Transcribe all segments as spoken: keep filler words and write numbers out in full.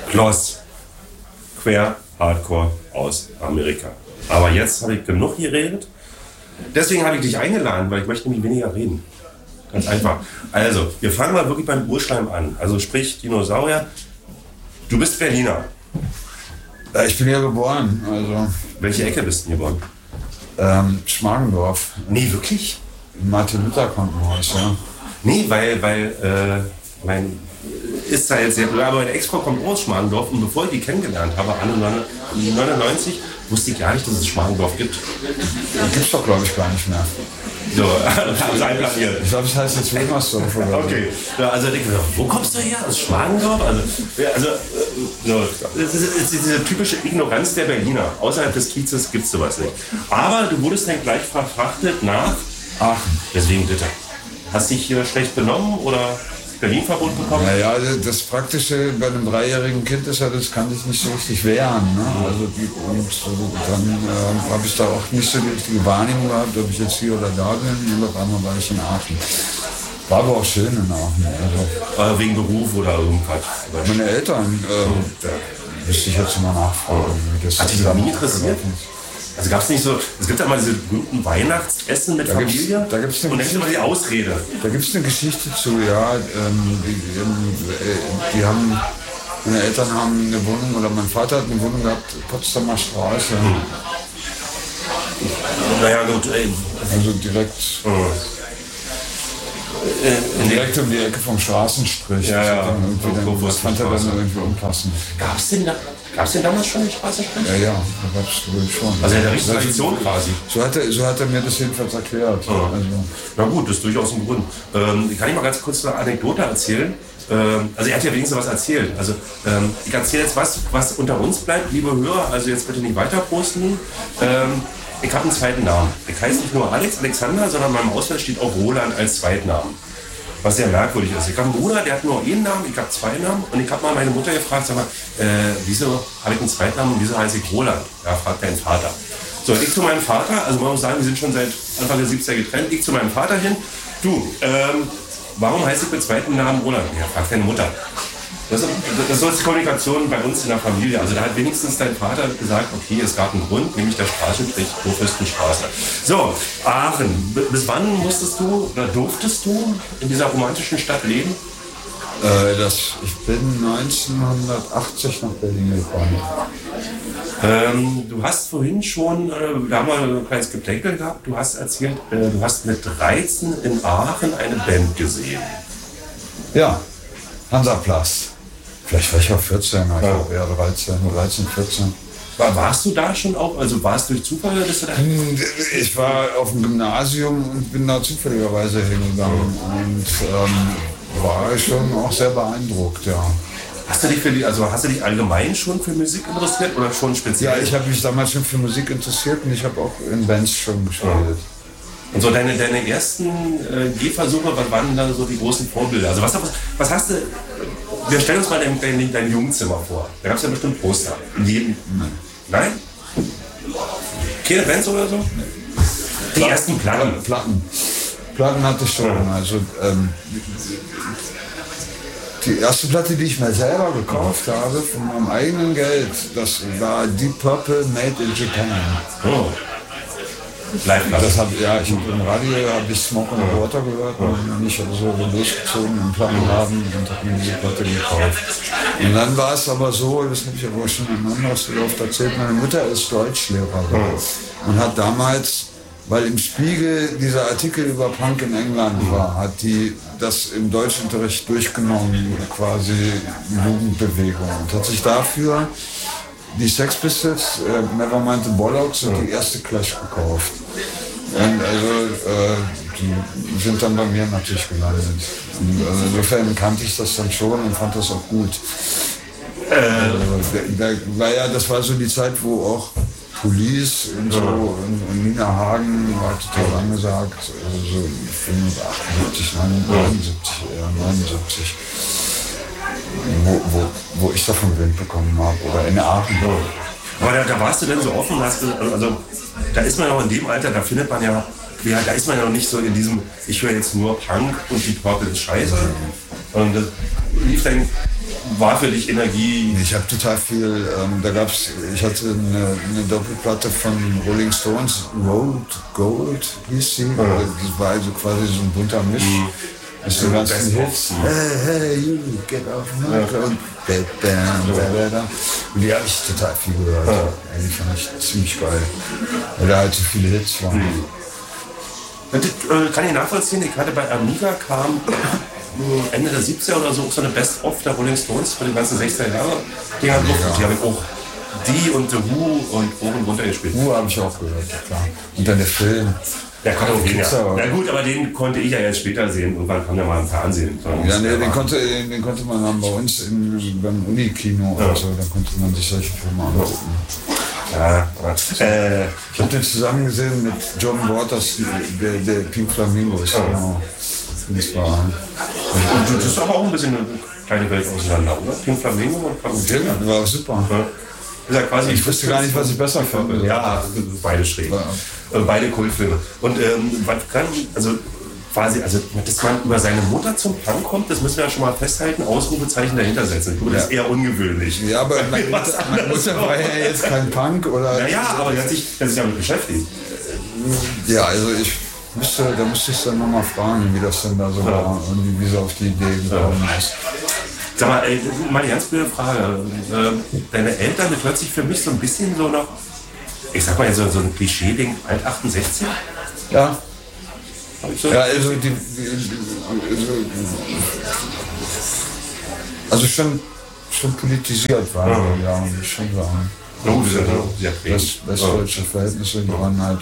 Kloss. Quer Hardcore aus Amerika. Aber jetzt habe ich genug geredet. Deswegen habe ich dich eingeladen, weil ich möchte nämlich weniger reden. Ganz einfach. Also, wir fangen mal wirklich beim Urschleim an. Also sprich, Dinosaurier. Du bist Berliner. Ja, ich bin ja geboren. Also, welche Ecke bist du geboren? Ähm, Schmargendorf. Nee, wirklich? Martin-Luther-Krankenhaus, ja. Nee, weil, weil, äh, mein, ist da jetzt sehr blöd, aber meine Ex-Frau kommt aus Schmargendorf und bevor ich die kennengelernt habe, Anno neunundneunzig, wusste ich gar nicht, dass es Schmargendorf gibt. Das gibt's doch, glaube ich, gar nicht mehr. So, haben sie einplaniert. Ich glaube, das heißt jetzt Wilmersdorf. Okay, ja, also ich dachte, wo kommst du her? Aus Schmargendorf? Also, ja, also so, das ist, ist diese typische Ignoranz der Berliner. Außerhalb des Kiezes gibt es sowas nicht. Aber du wurdest dann gleich verfrachtet nach Aachen. Deswegen bitte. Hast dich hier schlecht benommen oder Berlin-Verbot bekommen? Naja, das Praktische bei einem dreijährigen Kind ist ja, das kann sich nicht so richtig wehren. Ne? Also, und dann äh, habe ich da auch nicht so die richtige Wahrnehmung gehabt, ob ich jetzt hier oder da bin. Und auf einmal war ich in Aachen. War aber auch schön in Aachen. Also. Äh, wegen Beruf oder irgendwas? Meine Eltern, äh, da müsste ich jetzt mal nachfragen. Das hat dich noch nie interessiert? Also gab es nicht so, es gibt ja mal diese berühmten Weihnachtsessen mit da Familie gibt's, da gibt's und dann ist immer die Ausrede. Da gibt es eine Geschichte zu, ja, ähm, die, die haben, meine Eltern haben eine Wohnung, oder mein Vater hat eine Wohnung gehabt, Potsdamer Straße. Hm. Naja gut, ey. Also direkt, hm. äh, direkt um die Ecke vom Straßenstrich. Ja, ja. Dann, das fand er dann irgendwie unpassend. Gab es denn da? Gab es denn damals schon den Straßenstrich? Ja, ja, da gab es wohl schon. Also ja, der richtige Tradition quasi. So hat, er, so hat er mir das jedenfalls erklärt. Ja. Also. Na gut, das ist durchaus ein Grund. Ähm, kann ich mal ganz kurz eine Anekdote erzählen? Ähm, also er hat ja wenigstens was erzählt. Also ähm, ich erzähle jetzt was, was unter uns bleibt, liebe Hörer. Also jetzt bitte nicht weiter posten. Ähm, ich habe einen zweiten Namen. Ich heiße nicht nur Alex, Alexander, sondern in meinem Ausweis steht auch Roland als Zweitnamen. Was sehr merkwürdig ist. Ich habe einen Bruder, der hat nur einen Namen, ich habe zwei Namen. Und ich habe mal meine Mutter gefragt, sag mal, äh, wieso habe ich einen Zweitnamen und wieso heiße ich Roland? Ja, fragt dein Vater. So, ich zu meinem Vater, also man muss sagen, wir sind schon seit Anfang der siebziger getrennt. Ich zu meinem Vater hin, du, ähm, warum heiße ich mit zweiten Namen Roland? Ja, fragt deine Mutter. Das ist, das ist die Kommunikation bei uns in der Familie. Also da hat wenigstens dein Vater gesagt, okay, es gab einen Grund, nämlich der Straßenstrich Kurfürstenstraße. So, Aachen. B- bis wann musstest du oder durftest du in dieser romantischen Stadt leben? Äh, das, ich bin neunzehnhundertachtzig nach Berlin gekommen. Ähm, du hast vorhin schon, äh, da haben wir ein kleines Geplänkel gehabt, du hast erzählt, äh, du hast mit dreizehn in Aachen eine Band gesehen. Ja, Hansaplatz. Vielleicht war ich auch vierzehn, ich glaube eher dreizehn, dreizehn, vierzehn. War, warst du da schon auch, also warst du durch Zufall oder bist du da? Ich war auf dem Gymnasium und bin da zufälligerweise hingegangen und ähm, war schon auch sehr beeindruckt, ja. Hast du dich für die, also hast du dich allgemein schon für Musik interessiert oder schon speziell? Ja, ich habe mich damals schon für Musik interessiert und ich habe auch in Bands schon gespielt. Ja. Und so deine, deine ersten äh, Gehversuche, was waren da so die großen Vorbilder? Also was, was, was hast du, wir stellen uns mal dein, dein, dein Jugendzimmer vor. Da gab es ja bestimmt Poster. In jedem. Nein. Nein? Keine Bands oder so? Die Platten, ersten Platten. Platten. Platten hatte ich schon. Ja. Also, ähm, die erste Platte, die ich mir selber gekauft habe, von meinem eigenen Geld, das war Deep Purple Made in Japan. Oh. Das hab, ja, ich habe im Radio habe ich Smoke on the Water gehört und dann bin ich also so losgezogen im Plattenladen und habe mir diese Platte gekauft. Und dann war es aber so, das habe ich aber schon in einem anderen oft erzählt, meine Mutter ist Deutschlehrerin und hat damals, weil im Spiegel dieser Artikel über Punk in England war, hat die das im Deutschunterricht durchgenommen, quasi Jugendbewegung, und hat sich dafür die Sex Pistols, äh, Nevermind the Bollocks und die erste Clash gekauft. Und also, äh, die sind dann bei mir natürlich gelandet. Und also insofern kannte ich das dann schon und fand das auch gut. Äh. Also, da, da war ja, das war so die Zeit, wo auch Police und so und, und Nina Hagen war total angesagt. Also so achtundsiebzig, neunundsiebzig, eher neunundsiebzig. Wo, wo, wo ich davon Wind bekommen habe, oder in Aachen. Aber da, da warst du denn so offen, hast du, also da ist man ja auch in dem Alter, da findet man ja, ja, da ist man ja noch nicht so in diesem, ich höre jetzt nur Punk und die Purple ist scheiße. Und das lief dann war für dich Energie? Ich habe total viel, ähm, da gab's, ich hatte eine, eine Doppelplatte von Rolling Stones, Road Gold hieß sie, mhm. Das war also quasi so ein bunter Misch. Mhm. Das sind ganz viele Hits. Hey, hey, you, get off my clothes. Und die habe ich total viel gehört. Ja. Die fand ich ziemlich geil. Weil da halt so viele Hits waren. Mhm. Das äh, kann ich nachvollziehen. Ich hatte bei Amiga kam Ende der siebziger oder so so eine Best-of der Rolling Stones für die ganzen sechziger Jahre. Die haben auch, auch die und The Who und hoch und runter gespielt. Who habe ich auch gehört, ja klar. Und dann der Film. Der konnte auch gehen, ja. Na gut, aber den konnte ich ja erst später sehen. Irgendwann kam der mal im Fernsehen. Ja, nee, den konnte, den, den konnte man dann bei uns in, beim Unikino ja. oder so, da konnte man sich solche Filme angucken. Ja, äh, ich habe den zusammen gesehen mit John Waters, der, der Pink Flamingos. Ja. Genau. Das war. Das ist aber auch ein bisschen eine kleine Welt auseinander, oder? Pink Flamingo und Flamingo. Ja, war super. Ja. Ist ja quasi ich wusste gar nicht, was ich besser fand. Ja, beide schräg. Ja. Beide Kultfilme. Und ähm, was kann, also quasi, also dass man über seine Mutter zum Punk kommt, das müssen wir ja schon mal festhalten, Ausrufezeichen dahinter setzen. Ich glaube, das ist eher ungewöhnlich. Ja, aber meine Mutter, meine Mutter war ja jetzt kein Punk oder. Naja, aber er hat sich, hat sich damit beschäftigt. Ja, also ich müsste, da müsste ich dann nochmal fragen, wie das denn da so ja. war und wie, wie sie auf die Idee gekommen ja. ist. Sag mal, ey, mal eine ganz blöde Frage. Deine Eltern, das hört sich für mich so ein bisschen so noch, ich sag mal so, so ein Klischee-Ding, alt achtundsechzig? Ja. So? Ja, also, die, die, also, also schon, schon politisiert war, ja, ja muss ich schon sagen. Oh, das ist ja sehr West, westdeutsche Verhältnisse, die waren halt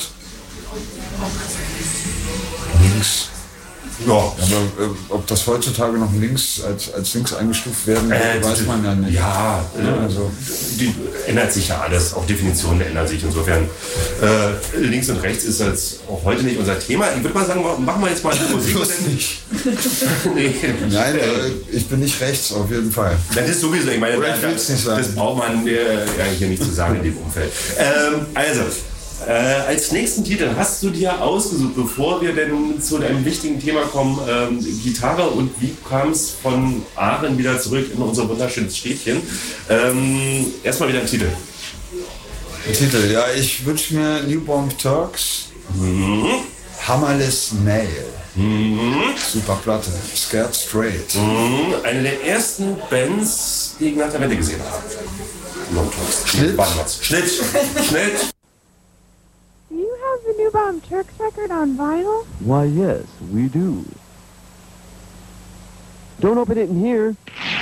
links. Ja. Aber äh, ob das heutzutage noch links als, als links eingestuft werden, äh, weiß man ja nicht. Ja, äh, also die ändert sich ja alles, auch Definitionen ändern sich. Insofern äh, links und rechts ist jetzt auch heute nicht unser Thema. Ich würde mal sagen, machen wir jetzt mal die Musik. nicht. nee. Nein, äh, ich bin nicht rechts, auf jeden Fall. Das ist sowieso, ich meine, das, das, nicht sagen. Das braucht man äh, ja hier nicht zu sagen in dem Umfeld. Ähm, also. Äh, als nächsten Titel hast du dir ausgesucht, bevor wir denn zu einem wichtigen Thema kommen, ähm, Gitarre und wie kam es von Aachen wieder zurück in unser wunderschönes Städtchen. Ähm, erstmal wieder ein Titel. Ein Titel, ja, ich wünsche mir Newborn Turks, mhm. Hammerless Male. Mhm. Super Platte, Scared Straight. Mhm. Eine der ersten Bands, die ich nach der Wende gesehen habe. Newborn Turks. Schnitt. Schnitt. Schnitt. Do you have the Newborn Turks record on vinyl? Why, yes, we do. Don't open it in here.